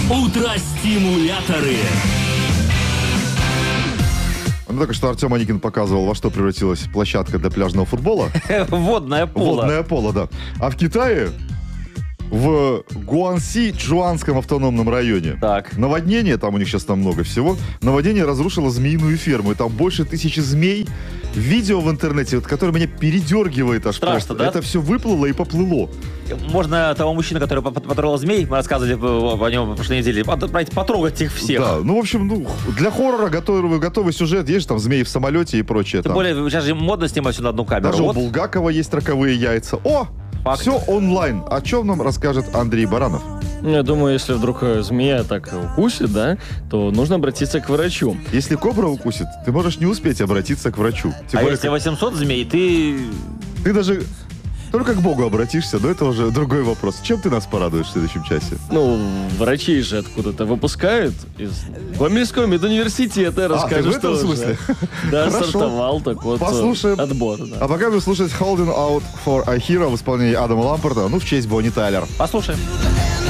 Утро-стимуляторы. Ну, только что Артем Аникин показывал, во что превратилась площадка для пляжного футбола. Водное поло. Водное поло, да. А в Китае, в Гуанси, Чжуанском автономном районе, Так. наводнение, там у них сейчас там много всего, наводнение разрушило змеиную ферму, и там больше 1000 змей. Видео в интернете, вот, которое меня передергивает аж Страшно, просто. да? Это все выплыло и поплыло. Можно того мужчину, который потрогал змей, мы рассказывали о нем в прошлой неделе, потрогать их всех. Да, ну, в общем, для хоррора готовый сюжет. Есть же там змеи в самолете и прочее. Тем более, сейчас же модно снимать все на одну камеру. Даже у Вот. Булгакова есть роковые яйца. О! Факт. Все онлайн. О чем нам расскажет Андрей Баранов? Я думаю, если вдруг змея так укусит, да, то нужно обратиться к врачу. Если кобра укусит, ты можешь не успеть обратиться к врачу. Тем А более, если 800 змей, ты... ты даже только к Богу обратишься, но это уже другой вопрос. Чем ты нас порадуешь в следующем часе? Ну, врачей же откуда-то выпускают из Гомельского медуниверситета. ты Расскажу, в этом что смысле? уже. Да, Хорошо. стартовал так вот Послушаем. отбор. Да. А пока будем слушать Holding Out for a Hero в исполнении Адама Лампорта, ну, в честь Бонни Тайлер. Послушаем.